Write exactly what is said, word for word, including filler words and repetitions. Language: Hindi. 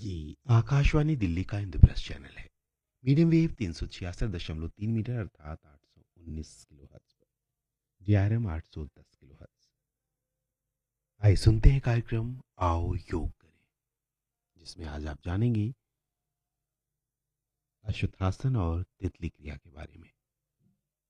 ये आकाशवाणी दिल्ली का इंद्रप्रस्थ चैनल है। मीडियम वेव तीन सौ छियासठ दशमलव तीन मीटर अर्थात आठ सौ उन्नीस किलो हर्ट्ज पर, डी आर एम आठ सौ दस किलो हर्ट्ज। आइए सुनते हैं कार्यक्रम आओ योग करें, जिसमें आज आप जानेंगे अश्वत्थासन और तितली क्रिया के बारे में।